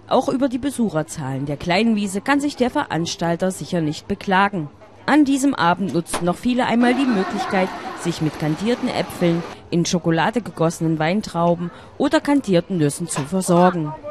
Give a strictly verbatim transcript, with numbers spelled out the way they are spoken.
Auch über die Besucherzahlen der Kleinwiese kann sich der Veranstalter sicher nicht beklagen. An diesem Abend nutzten noch viele einmal die Möglichkeit, sich mit kandierten Äpfeln, in Schokolade gegossenen Weintrauben oder kandierten Nüssen zu versorgen.